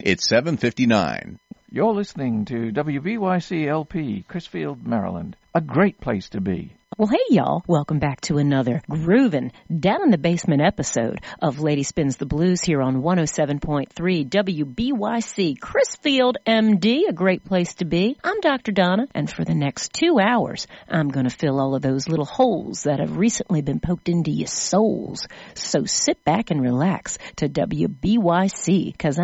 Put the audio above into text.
It's 7:59. You're listening to WBYC LP, Chrisfield, Maryland. A great place to be. Well, hey, y'all. Welcome back to another groovin' down in the basement episode of Lady Spins the Blues here on 107.3 WBYC, Chrisfield, MD, a great place to be. I'm Dr. Donna, and for the next 2 hours, I'm going to fill all of those little holes that have recently been poked into your souls. So sit back and relax to WBYC, because